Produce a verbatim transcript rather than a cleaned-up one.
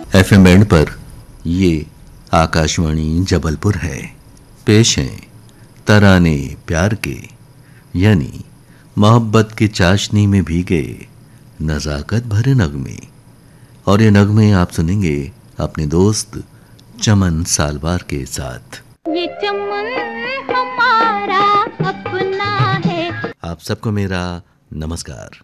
FM band पर ये आकाशवाणी जबलपुर है। पेश हैं तराने प्यार के, यानी मोहब्बत की चाशनी में भीगे नजाकत भरे नगमे। और ये नगमे आप सुनेंगे अपने दोस्त चमन सालवार के साथ। ये चमन हमारा अपना है। आप सबको मेरा नमस्कार।